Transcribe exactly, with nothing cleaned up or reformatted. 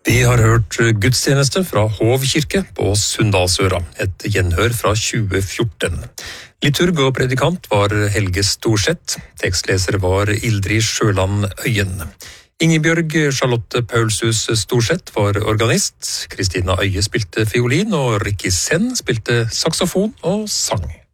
Vi har hørt gudstjeneste fra Hov kirke på Sunndalsøra, et gjenhør fra tjue fjorten. Liturg og predikant var Helge Storseth, tekstleser var Ildrid Sjøland Øyen. Ingebjørg Charlotte Paulshus Storseth var organist, Kristina Øye spilte fiolin, og Ricky Senn spilte saksofon og sang.